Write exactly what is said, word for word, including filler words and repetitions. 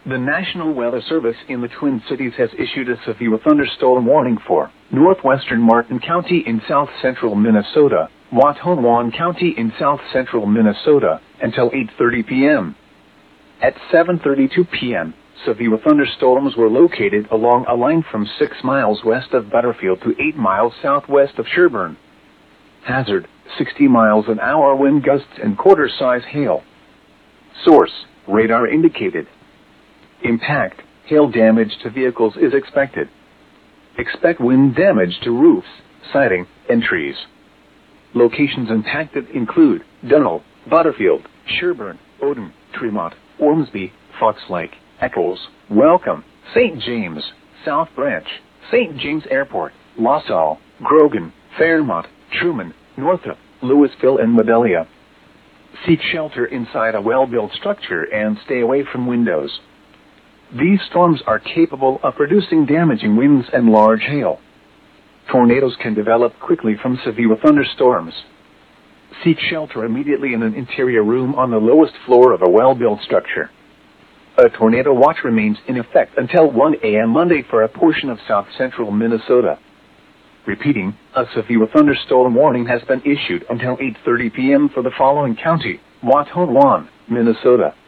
The National Weather Service in the Twin Cities has issued a severe thunderstorm warning for northwestern Martin County in south-central Minnesota, Watonwan County in south-central Minnesota, until eight thirty p m At seven thirty-two p m, severe thunderstorms were located along a line from six miles west of Butterfield to eight miles southwest of Sherburne. Hazard, sixty miles an hour wind gusts and quarter-size hail. Source, radar indicated. Impact, hail damage to vehicles is expected. Expect wind damage to roofs, siding, and trees. Locations impacted include Dunnell, Butterfield, Sherburne, Odin, Tremont, Ormsby, Fox Lake, Eccles, Welcome, Saint James, South Branch, Saint James Airport, Wausau, Grogan, Fairmont, Truman, Northrop, Louisville, and Modelia. Seek shelter inside a well-built structure and stay away from windows. These storms are capable of producing damaging winds and large hail. Tornadoes can develop quickly from severe thunderstorms. Seek shelter immediately in an interior room on the lowest floor of a well-built structure. A tornado watch remains in effect until one a m Monday for a portion of south-central Minnesota. Repeating, a severe thunderstorm warning has been issued until eight thirty p m for the following county: Watonwan, Minnesota.